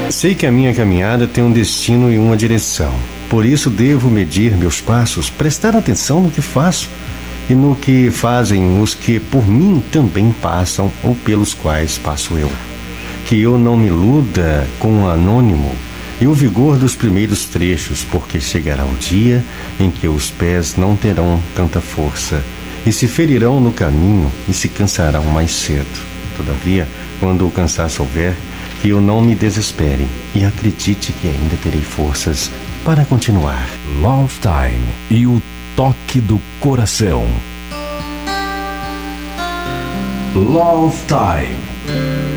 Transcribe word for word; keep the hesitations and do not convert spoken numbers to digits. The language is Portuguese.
Sei que a minha caminhada tem um destino e uma direção. Por isso devo medir meus passos, prestar atenção no que faço e no que fazem os que por mim também passam ou pelos quais passo eu. Que eu não me iluda com o anônimo e o vigor dos primeiros trechos, porque chegará o dia em que os pés não terão tanta força e se ferirão no caminho e se cansarão mais cedo. Todavia, quando o cansaço houver, que eu não me desespere e acredite que ainda terei forças para continuar. Love Time e o toque do coração. Love Time.